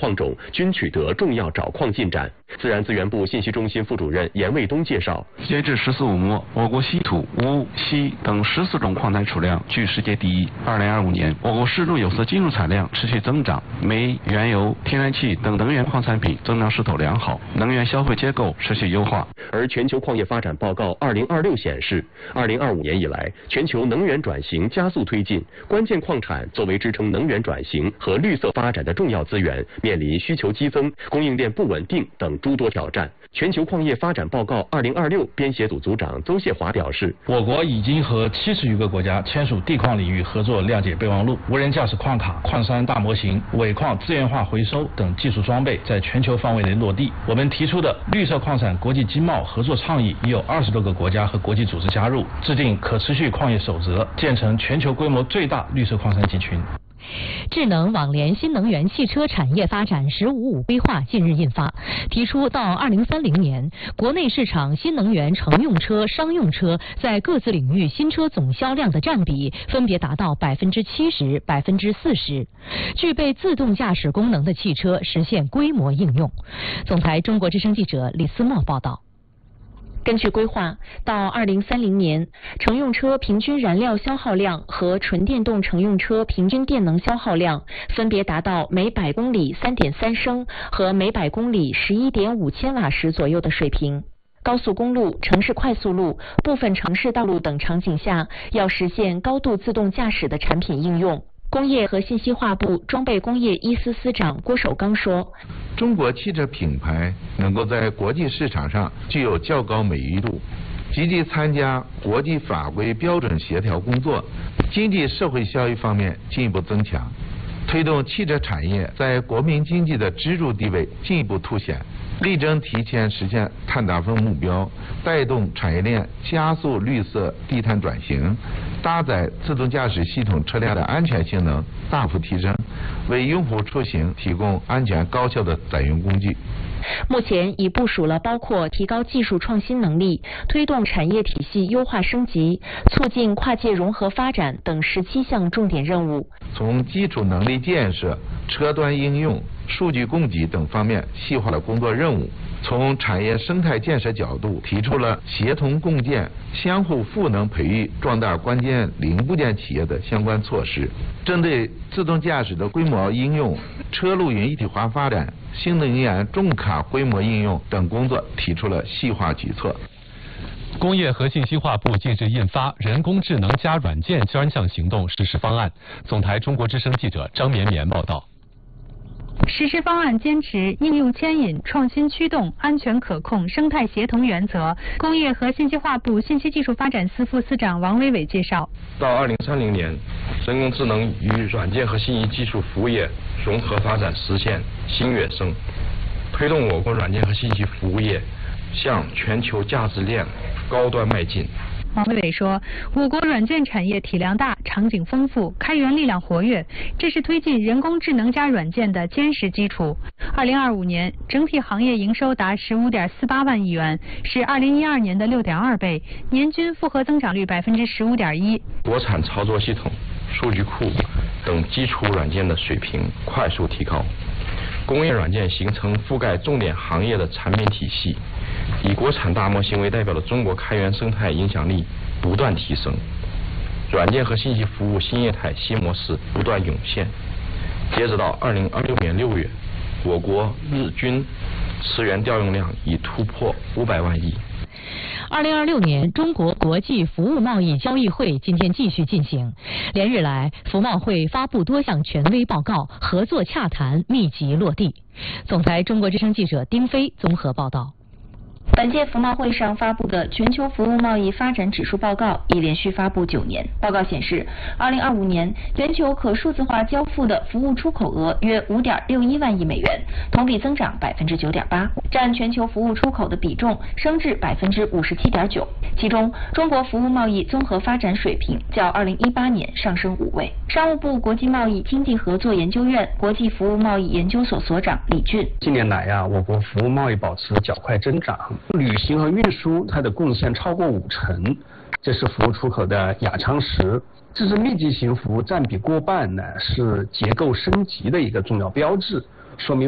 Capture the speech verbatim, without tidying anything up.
矿种均取得重要找矿进展。自然资源部信息中心副主任严卫东介绍， 截至十四五末，我国稀土、钨、锡等十四种矿产储量居世界第一。二零二五年，我国适度有色金属产量持续增长，煤、原油、天然气等能源矿产品增长势头良好，能源消费结构持续优化。 而全球矿业发展报告二零二六显示，二零二五年以来，全球能源转型加速推进，关键矿产作为支撑能源转型和绿色发展的重要资源，面临需求激增、供应链不稳定等诸多挑战。全球矿业发展报告二零二六编写组组长邹谢华表示， 我国已经和七十余个国家签署地矿领域合作谅解备忘录，无人驾驶矿卡、矿山大模型、尾矿资源化回收等技术装备在全球范围内落地。我们提出的绿色矿产国际经贸合作倡议已有二十多个国家和国际组织加入，制定可持续矿业守则，建成全球规模最大绿色矿山集群。 智能网联新能源汽车产业发展“十五五”规划近日印发，提出到二零三零年，国内市场新能源乘用车、商用车在各自领域新车总销量的占比分别达到百分之七十、百分之四十，具备自动驾驶功能的汽车实现规模应用。总台中国之声记者李思墨报道。根据规划，到二零三零年，乘用车平均燃料消耗量和纯电动乘用车平均电能消耗量分别达到每百公里 三点三升和每百公里 十一点五千瓦时左右的水平。高速公路、城市快速路、部分城市道路等场景下，要实现高度自动驾驶的产品应用。工业和信息化部装备工业一司司长郭守刚说， 中国汽车品牌能够在国际市场上具有较高美誉度，积极参加国际法规标准协调工作，经济社会效益方面进一步增强，推动汽车产业在国民经济的支柱地位进一步凸显，力争提前实现碳达峰目标，带动产业链加速绿色低碳转型，搭载自动驾驶系统车辆的安全性能大幅提升，为用户出行提供安全高效的载运工具。 目前已部署了包括提高技术创新能力、推动产业体系优化升级、促进跨界融合发展等十七项重点任务。 从基础能力建设、车端应用、数据供给等方面细化了工作任务。从产业生态建设角度，提出了协同共建、相互赋能培育壮大关键零部件企业的相关措施。针对自动驾驶的规模应用、车路云一体化发展、新能源重卡规模应用等工作提出了细化举措。 工业和信息化部近日印发《人工智能加软件专项行动实施方案》。总台中国之声记者张绵绵报道。 实施方案坚持应用牵引、创新驱动、安全可控、生态协同原则。工业和信息化部信息技术发展司副司长王伟伟介绍， 到二零三零年，人工智能与软件和信息技术服务业融合发展实现新跃升，推动我国软件和信息服务业向全球价值链高端迈进。 王伟伟说，我国软件产业体量大、场景丰富、开源力量活跃，这是推进人工智能加软件的坚实基础。二零二五年整体行业营收达十五点四八万亿元，是二零一二年的六点二倍，年均复合增长率百分之十五点一。 国产操作系统、数据库等基础软件的水平快速提高，工业软件形成覆盖重点行业的产品体系。以国产大模型为代表的中国开源生态影响力不断提升，软件和信息服务新业态新模式不断涌现。截止到二零二六年六月，我国日均磁源调用量已突破五百万亿。 二零二六年中国国际服务贸易交易会今天继续进行，连日来，服贸会发布多项权威报告，合作洽谈密集落地。总台中国之声记者丁飞综合报道。本届服贸会上发布的全球服务贸易发展指数报告已连续发布九年。报告显示，二零二五年全球可数字化交付的服务出口额约五点六一万亿美元，同比增长百分之九点八，占全球服务出口的比重升至百分之五十七点九。其中，中国服务贸易综合发展水平较二零一八年上升五位。商务部国际贸易经济合作研究院国际服务贸易研究所所长李俊： 近年来呀、啊，我国服务贸易保持较快增长。旅行和运输它的贡献超过五成，这是服务出口的亚常识。这是密集型服务占比过半呢，是结构升级的一个重要标志，说明